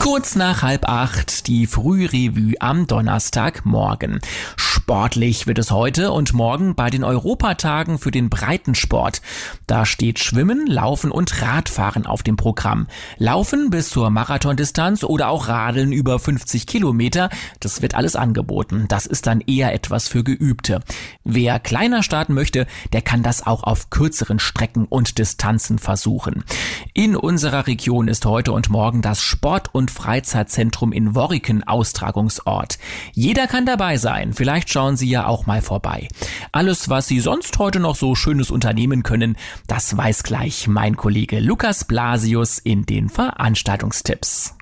Kurz nach 7:30 die Frührevue am Donnerstagmorgen. Sportlich wird es heute und morgen bei den Europatagen für den Breitensport. Da steht Schwimmen, Laufen und Radfahren auf dem Programm. Laufen bis zur Marathondistanz oder auch Radeln über 50 Kilometer, das wird alles angeboten. Das ist dann eher etwas für Geübte. Wer kleiner starten möchte, der kann das auch auf kürzeren Strecken und Distanzen versuchen. In unserer Region ist heute und morgen das Sport- und Freizeitzentrum in Worriken Austragungsort. Jeder kann dabei sein, vielleicht schauen Sie ja auch mal vorbei. Alles, was Sie sonst heute noch so Schönes unternehmen können, das weiß gleich mein Kollege Lukas Blasius in den Veranstaltungstipps.